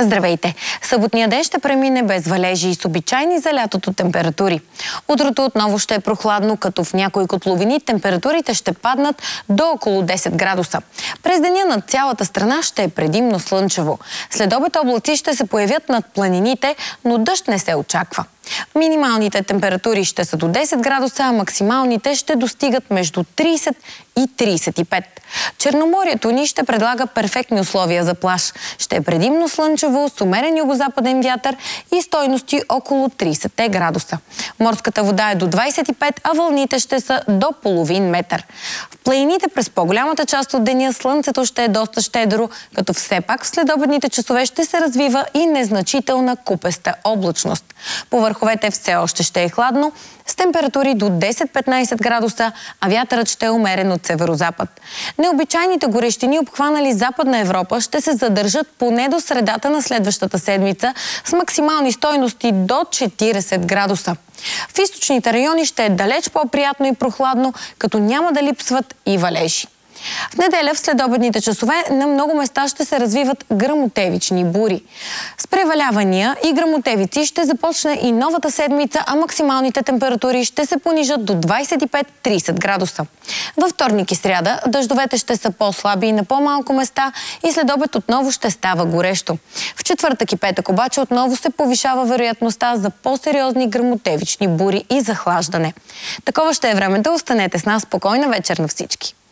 Здравейте! Съботния ден ще премине без валежи и с обичайни за лятото температури. Утрото отново ще е прохладно, като в някои котловини температурите ще паднат до около 10 градуса. През деня над цялата страна ще е предимно слънчево. След обед облаци ще се появят над планините, но дъжд не се очаква. Минималните температури ще са до 10 градуса, а максималните ще достигат между 30 и 35. Черноморието ни ще предлага перфектни условия за плаж. Ще е предимно слънчево, с умерен югозападен вятър и стойности около 30 градуса. Морската вода е до 25, а вълните ще са до половин метър. В планините през по-голямата част от деня слънцето ще е доста щедро, като все пак в следобедните часове ще се развива и незначителна купеста облачност. По върховете все още ще е хладно, с температури до 10-15 градуса, а вятърът ще е умерен от северозапад. Необичайните горещини, обхванали Западна Европа, ще се задържат поне до средата на следващата седмица с максимални стойности до 40 градуса. В източните райони ще е далеч по-приятно и прохладно, като няма да липсват и валежи. В неделя в следобедните часове на много места ще се развиват гръмотевични бури. С превалявания и гръмотевици ще започне и новата седмица, а максималните температури ще се понижат до 25-30 градуса. Във вторник и сряда дъждовете ще са по-слаби и на по-малко места и следобед отново ще става горещо. В четвъртък и петък обаче отново се повишава вероятността за по-сериозни гръмотевични бури и захлаждане. Такова ще е времето. Останете с нас. Спокойна вечер на всички!